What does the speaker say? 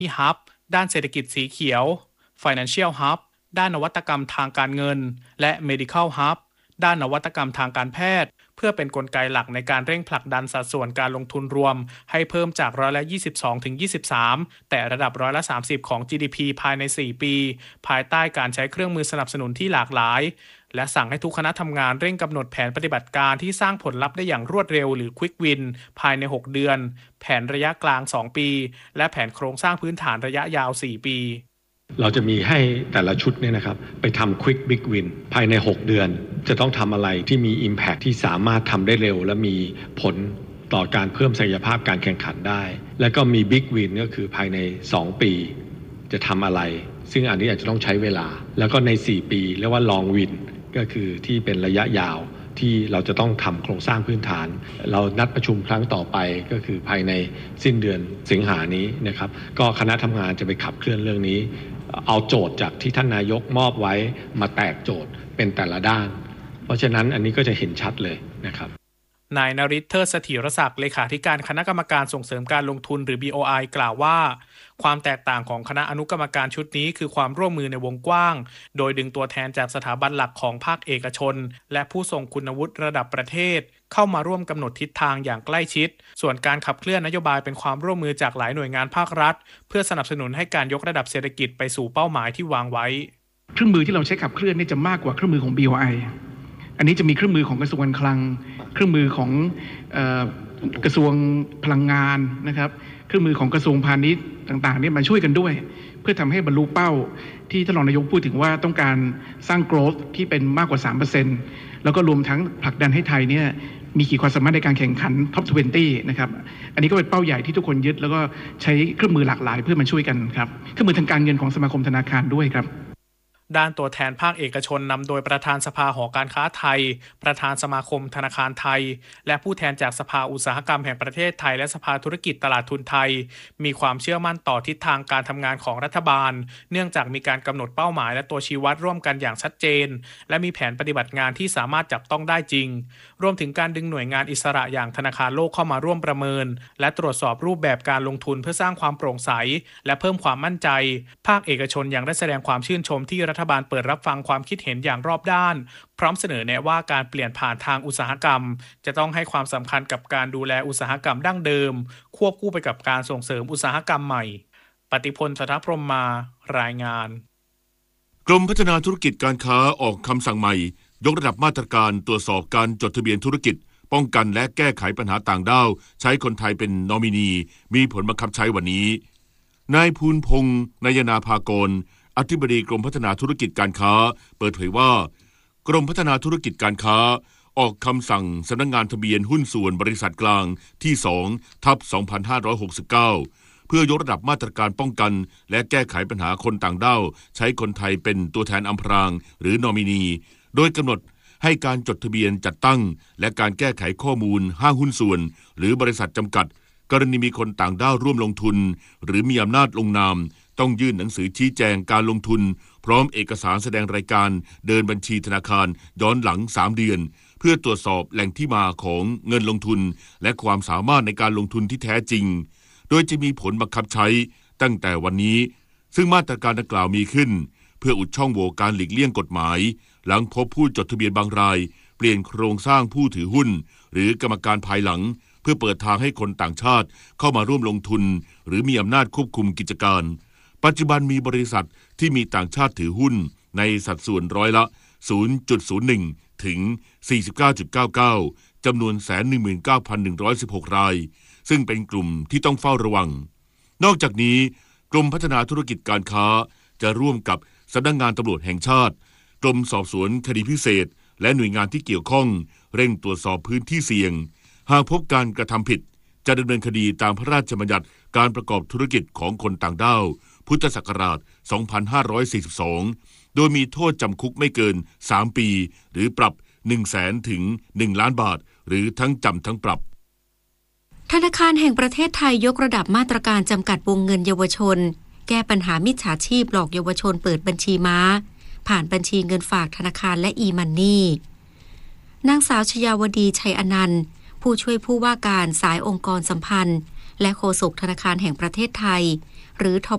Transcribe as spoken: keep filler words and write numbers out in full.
Hub ด้านเศรษฐกิจสีเขียว Financial Hub ด้านนวัตกรรมทางการเงินและ Medical Hub ด้านนวัตกรรมทางการแพทย์เพื่อเป็นกลไกหลักในการเร่งผลักดันสัดส่วนการลงทุนรวมให้เพิ่มจากร้อยละยี่สิบสองถึงยี่สิบสามแต่ระดับร้อยละสามสิบของ จี ดี พี ภายในสี่ปีภายใต้การใช้เครื่องมือสนับสนุนที่หลากหลายและสั่งให้ทุกคณะทำงานเร่งกำหนดแผนปฏิบัติการที่สร้างผลลัพธ์ได้อย่างรวดเร็วหรือ Quick Win ภายในหกเดือนแผนระยะกลางสองปีและแผนโครงสร้างพื้นฐานระยะยาวสี่ปีเราจะมีให้แต่ละชุดเนี่ยนะครับไปทำ Quick Big Win ภายในหกเดือนจะต้องทำอะไรที่มี Impact ที่สามารถทำได้เร็วและมีผลต่อการเพิ่มศักยภาพการแข่งขันได้แล้วก็มี Big Win ก็คือภายในสองปีจะทำอะไรซึ่งอันนี้อาจจะต้องใช้เวลาแล้วก็ในสี่ปีเรียกว่า Long Win ก็คือที่เป็นระยะยาวที่เราจะต้องทำโครงสร้างพื้นฐานเรานัดประชุมครั้งต่อไปก็คือภายในสิ้นเดือนสิงหานี้นะครับก็คณะทำงานจะไปขับเคลื่อนเรื่องนี้เอาโจทย์จากที่ท่านนายกมอบไว้มาแตกโจทย์เป็นแต่ละด้านเพราะฉะนั้นอันนี้ก็จะเห็นชัดเลยนะครับนายนฤทธิ์ เทิดเสถียรศักดิ์เลขาธิการคณะกรรมการส่งเสริมการลงทุนหรือ บี โอ ไอ กล่าวว่าความแตกต่างของคณะอนุกรรมการชุดนี้คือความร่วมมือในวงกว้างโดยดึงตัวแทนจากสถาบันหลักของภาคเอกชนและผู้ทรงคุณวุฒิระดับประเทศเข้ามาร่วมกำหนดทิศทางอย่างใกล้ชิดส่วนการขับเคลื่อนนโยบายเป็นความร่วมมือจากหลายหน่วยงานภาครัฐเพื่อสนับสนุนให้การยกระดับเศรษฐกิจไปสู่เป้าหมายที่วางไว้เครื่องมือที่เราใช้ขับเคลื่อนนี่จะมากกว่าเครื่องมือของ บี โอ ไอ อันนี้จะมีเครื่องมือของกระทรวงการคลังเครื่องมือของเอ่อกระทรวงพลังงานนะครับเครื่องมือของกระทรวงพาณิชย์ต่างๆนี่มาช่วยกันด้วยเพื่อทำให้บรรลุเป้าที่ท่านรองนายกพูดถึงว่าต้องการสร้าง growth ที่เป็นมากกว่า สามเปอร์เซ็นต์ แล้วก็รวมทั้งผลักดันให้ไทยเนี่ยมีขีดความสามารถในการแข่งขัน ท็อป ยี่สิบ นะครับอันนี้ก็เป็นเป้าใหญ่ที่ทุกคนยึดแล้วก็ใช้เครื่องมือหลากหลายเพื่อมาช่วยกันครับเครื่องมือทางการเงินของสมาคมธนาคารด้วยครับด้านตัวแทนภาคเอกชนนำโดยประธานสภาหอการค้าไทยประธานสมาคมธนาคารไทยและผู้แทนจากสภาอุตสาหกรรมแห่งประเทศไทยและสภาธุรกิจตลาดทุนไทยมีความเชื่อมั่นต่อทิศทางการทำงานของรัฐบาลเนื่องจากมีการกำหนดเป้าหมายและตัวชี้วัดร่วมกันอย่างชัดเจนและมีแผนปฏิบัติงานที่สามารถจับต้องได้จริงรวมถึงการดึงหน่วยงานอิสระอย่างธนาคารโลกเข้ามาร่วมประเมินและตรวจสอบรูปแบบการลงทุนเพื่อสร้างความโปร่งใสและเพิ่มความมั่นใจภาคเอกชนยังได้แสดงความชื่นชมที่รัฐบาลเปิดรับฟังความคิดเห็นอย่างรอบด้านพร้อมเสนอแนะว่าการเปลี่ยนผ่านทางอุตสาหกรรมจะต้องให้ความสำคัญกับการดูแลอุตสาหกรรมดั้งเดิมควบคู่ไปกับการส่งเสริมอุตสาหกรรมใหม่ปฏิพล สัทธพรหมมารายงานกรมพัฒนาธุรกิจการค้าออกคำสั่งใหม่ยกระดับมาตรการตรวจสอบการจดทะเบียนธุรกิจป้องกันและแก้ไขปัญหาต่างด้าวใช้คนไทยเป็นนอมินีมีผลบังคับใช้วันนี้นายภูลพงษ์นายนาภากรอธิบดีกรมพัฒนาธุรกิจการค้าเปิดเผยว่ากรมพัฒนาธุรกิจการค้าออกคำสั่งสำนักงานทะเบียนหุ้นส่วนบริษัทกลางที่สองทับสองพันห้าร้อยหกสิบเก้าเพื่อยกระดับมาตรการป้องกันและแก้ไขปัญหาคนต่างด้าวใช้คนไทยเป็นตัวแทนอำพรางหรือนอมินีโดยกำหนดให้การจดทะเบียนจัดตั้งและการแก้ไขข้อมูลห้างหุ้นส่วนหรือบริษัทจำกัดกรณีมีคนต่างด้าวร่วมลงทุนหรือมีอำนาจลงนามต้องยื่นหนังสือชี้แจงการลงทุนพร้อมเอกสารแสดงรายการเดินบัญชีธนาคารย้อนหลังสามเดือนเพื่อตรวจสอบแหล่งที่มาของเงินลงทุนและความสามารถในการลงทุนที่แท้จริงโดยจะมีผลบังคับใช้ตั้งแต่วันนี้ซึ่งมาตรการดังกล่าวมีขึ้นเพื่ออุดช่องโหว่การหลีกเลี่ยงกฎหมายหลังพบผู้จดทะเบียนบางรายเปลี่ยนโครงสร้างผู้ถือหุ้นหรือกรรมการภายหลังเพื่อเปิดทางให้คนต่างชาติเข้ามาร่วมลงทุนหรือมีอำนาจควบคุมกิจการปัจจุบันมีบริษัทที่มีต่างชาติถือหุ้นในสัดส่วนร้อยละ ศูนย์จุดศูนย์หนึ่ง ถึง สี่สิบเก้าจุดเก้าเก้า จำนวน หนึ่งแสนหนึ่งหมื่นเก้าพันหนึ่งร้อยสิบหก รายซึ่งเป็นกลุ่มที่ต้องเฝ้าระวังนอกจากนี้กรมพัฒนาธุรกิจการค้าจะร่วมกับสำนักงานตำรวจแห่งชาติกรมสอบสวนคดีพิเศษและหน่วยงานที่เกี่ยวข้องเร่งตรวจสอบพื้นที่เสี่ยงหากพบการกระทำผิดจะดำเนินคดีตามพระราชบัญญัติการประกอบธุรกิจของคนต่างด้าวพุทธศักราช สองพันห้าร้อยสี่สิบสอง โดยมีโทษจำคุกไม่เกิน สาม ปีหรือปรับ หนึ่งแสน ถึง หนึ่ง ล้านบาทหรือทั้งจำทั้งปรับธนาคารแห่งประเทศไทยยกระดับมาตรการจำกัดวงเงินเยาวชนแก้ปัญหามิจฉาชีพหลอกเยาวชนเปิดบัญชีม้าผ่านบัญชีเงินฝากธนาคารและ e-money นางสาวชยาวดีชัยอนันต์ผู้ช่วยผู้ว่าการสายองค์กรสัมพันธ์และโฆษกธนาคารแห่งประเทศไทยหรือท